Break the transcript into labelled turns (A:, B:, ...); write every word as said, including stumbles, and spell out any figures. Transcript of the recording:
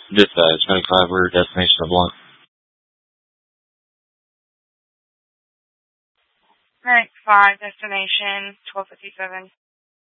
A: Dispatch, Medic five, we're destination of Blunt.
B: Medic five, destination twelve fifty-seven.